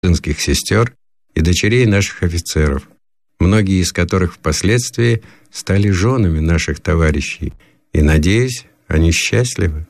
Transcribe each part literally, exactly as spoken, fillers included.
медицинских сестер и дочерей наших офицеров, многие из которых впоследствии стали женами наших товарищей, и, надеюсь, они счастливы.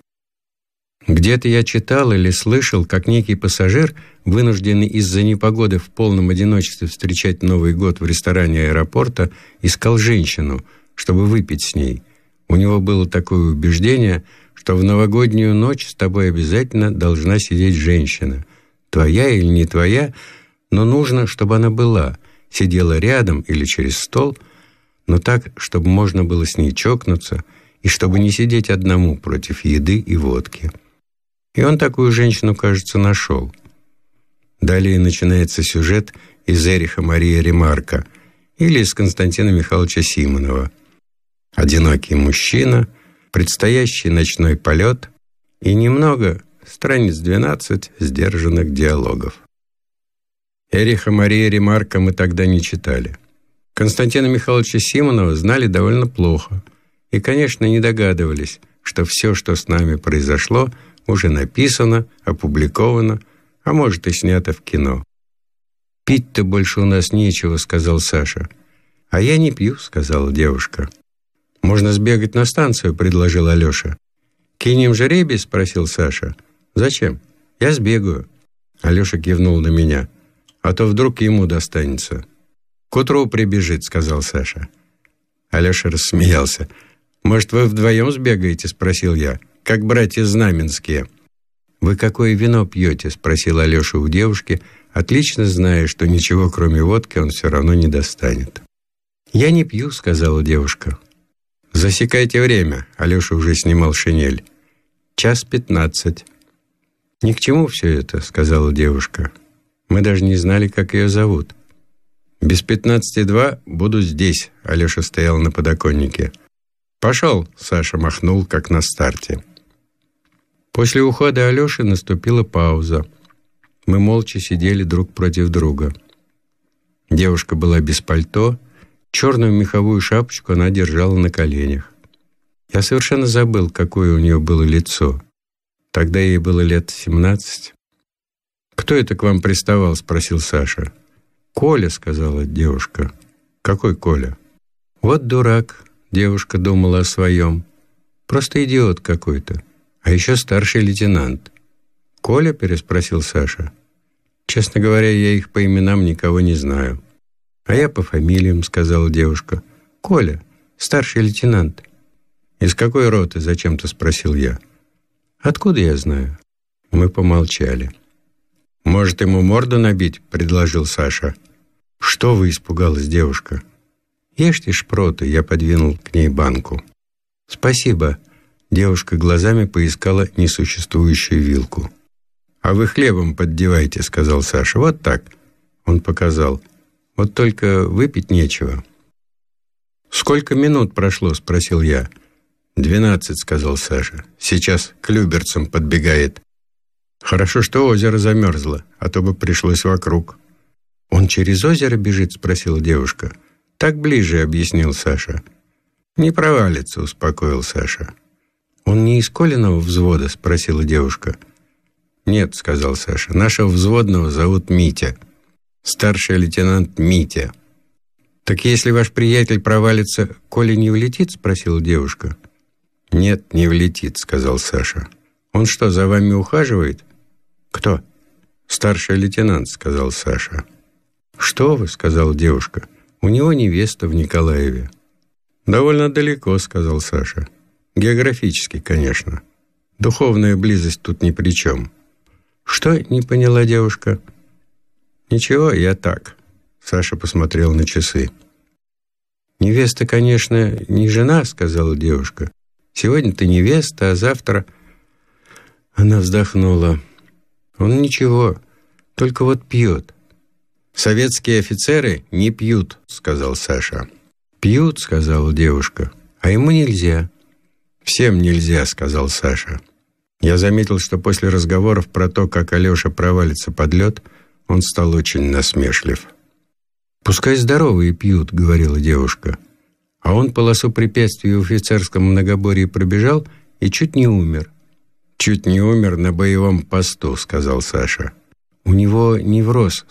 Где-то я читал или слышал, как некий пассажир, вынужденный из-за непогоды в полном одиночестве встречать Новый год в ресторане аэропорта, искал женщину, чтобы выпить с ней. У него было такое убеждение, что в новогоднюю ночь с тобой обязательно должна сидеть женщина. Твоя или не твоя, но нужно, чтобы она была, сидела рядом или через стол, но так, чтобы можно было с ней чокнуться, и чтобы не сидеть одному против еды и водки. И он такую женщину, кажется, нашел. Далее начинается сюжет из Эриха Мария Ремарка или из Константина Михайловича Симонова. Одинокий мужчина, предстоящий ночной полет и немного, страниц двенадцать, сдержанных диалогов. Эриха Мария Ремарка мы тогда не читали. Константина Михайловича Симонова знали довольно плохо и, конечно, не догадывались, что все, что с нами произошло, уже написано, опубликовано, а может и снято в кино. «Пить-то больше у нас нечего», — сказал Саша. «А я не пью», — сказала девушка. «Можно сбегать на станцию», — предложил Алеша. «Кинем жеребий?» — спросил Саша. «Зачем? Я сбегаю». Алеша кивнул на меня. «А то вдруг ему достанется». «К утру прибежит», — сказал Саша. Алеша рассмеялся. «Может, вы вдвоем сбегаете?» — спросил я. «Как братья Знаменские». «Вы какое вино пьете?» — спросил Алеша у девушки, отлично зная, что ничего, кроме водки, он все равно не достанет. «Я не пью», — сказала девушка. «Засекайте время», — Алеша уже снимал шинель. «Час пятнадцать». «Ни к чему все это», — сказала девушка. «Мы даже не знали, как ее зовут». «Без пятнадцати два буду здесь», — Алеша стоял на подоконнике. «Пошел», — Саша махнул, как на старте. После ухода Алеши наступила пауза. Мы молча сидели друг против друга. Девушка была без пальто, черную меховую шапочку она держала на коленях. Я совершенно забыл, какое у нее было лицо. Тогда ей было лет семнадцать. «Кто это к вам приставал?» — спросил Саша. «Коля», — сказала девушка. «Какой Коля?» «Вот дурак», — девушка думала о своем. «Просто идиот какой-то. А еще старший лейтенант». «Коля?» — переспросил Саша. «Честно говоря, я их по именам никого не знаю». «А я по фамилиям», — сказала девушка. «Коля, старший лейтенант». «Из какой роты?» — зачем-то спросил я. «Откуда я знаю?» Мы помолчали. «Может, ему морду набить?» — предложил Саша. «Что вы?» — испугалась девушка. «Ешьте шпроты», — я подвинул к ней банку. «Спасибо». Девушка глазами поискала несуществующую вилку. «А вы хлебом поддевайте», — сказал Саша. «Вот так». Он показал. «Вот только выпить нечего». «Сколько минут прошло?» — спросил я. «Двенадцать», — сказал Саша. «Сейчас к Люберцам подбегает». «Хорошо, что озеро замерзло, а то бы пришлось вокруг». «Он через озеро бежит?» — спросила девушка. «Так ближе», — объяснил Саша. «Не провалится», — успокоил Саша. «Он не из Колиного взвода?» — спросила девушка. «Нет», — сказал Саша. «Нашего взводного зовут Митя. Старший лейтенант Митя». «Так если ваш приятель провалится, Коля не улетит?» — спросила девушка. «Нет, не улетит», — сказал Саша. «Он что, за вами ухаживает?» «Кто?» «Старший лейтенант», — сказал Саша. «Что вы?» — сказала девушка. «У него невеста в Николаеве». «Довольно далеко», — сказал Саша. «Географически, конечно. Духовная близость тут ни при чем». «Что?» — не поняла девушка. «Ничего, я так». Саша посмотрел на часы. «Невеста, конечно, не жена», — сказала девушка. «Сегодня ты невеста, а завтра...» Она вздохнула. «Он ничего, только вот пьет». «Советские офицеры не пьют», — сказал Саша. «Пьют», — сказала девушка, — «а ему нельзя». «Всем нельзя», — сказал Саша. Я заметил, что после разговоров про то, как Алеша провалится под лед, он стал очень насмешлив. «Пускай здоровые пьют», — говорила девушка. А он полосу препятствий в офицерском многоборье пробежал и чуть не умер. «Чуть не умер на боевом посту», — сказал Саша. У него невроз